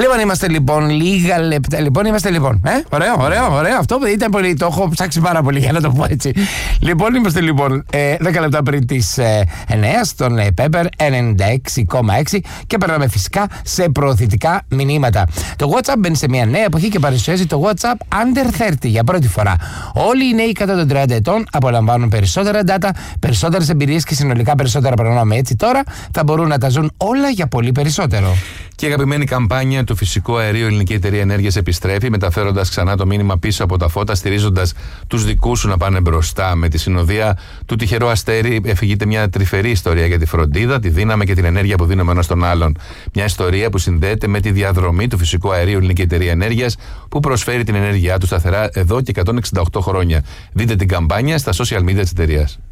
Λοιπόν, είμαστε λοιπόν λίγα λεπτά. Ωραίο. Αυτό ήταν πολύ. Το έχω ψάξει πάρα πολύ για να το πω έτσι. Λοιπόν, είμαστε λοιπόν 10 λεπτά πριν τις 9 στον Pepper 96,6 και περνάμε φυσικά σε προωθητικά μηνύματα. Το WhatsApp μπαίνει σε μια νέα εποχή και παρουσιάζει το WhatsApp Under 30 για πρώτη φορά. Όλοι οι νέοι κάτω των 30 ετών απολαμβάνουν περισσότερα data, περισσότερες εμπειρίες και συνολικά περισσότερα προνόμια. Έτσι τώρα θα μπορούν να τα ζουν όλα για πολύ περισσότερο. Και η αγαπημένη καμπάνια του φυσικού αερίου Ελληνική Εταιρεία Ενέργειας επιστρέφει, μεταφέροντας ξανά το μήνυμα πίσω από τα φώτα, στηρίζοντας τους δικούς σου να πάνε μπροστά. Με τη συνοδεία του τυχερού αστέρι εφηγείται μια τρυφερή ιστορία για τη φροντίδα, τη δύναμη και την ενέργεια που δίνουμε ένας στον άλλον. Μια ιστορία που συνδέεται με τη διαδρομή του φυσικού αερίου Ελληνική Εταιρεία Ενέργειας, που προσφέρει την ενέργειά του σταθερά εδώ και 168 χρόνια. Δείτε την καμπάνια στα social media της εταιρείας.